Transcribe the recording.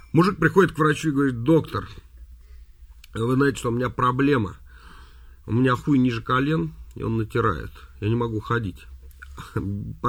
Мужик приходит к врачу и говорит: доктор, вы знаете, что у меня проблема. У меня хуй ниже колен, и он натирает. Я не могу ходить.